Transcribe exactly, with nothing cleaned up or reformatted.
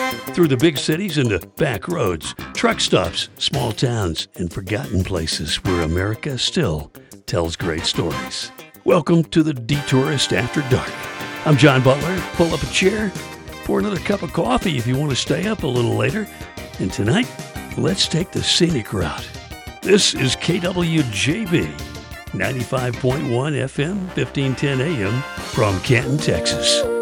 Through the big cities and the back roads, truck stops, small towns, and forgotten places where America still tells great stories. Welcome to the Detourist After Dark. I'm John Butler. Pull up a chair, pour another cup of coffee if you want to stay up a little later. And tonight, let's take the scenic route. This is K W J B, ninety-five point one F M, fifteen ten A M from Canton, Texas.